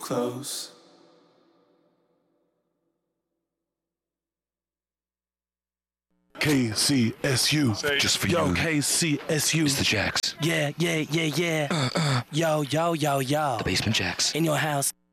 close. KCSU. Just for Yo, you. KCSU. It's the Jacks. Yeah. Yo. The Basement Jacks. In your house.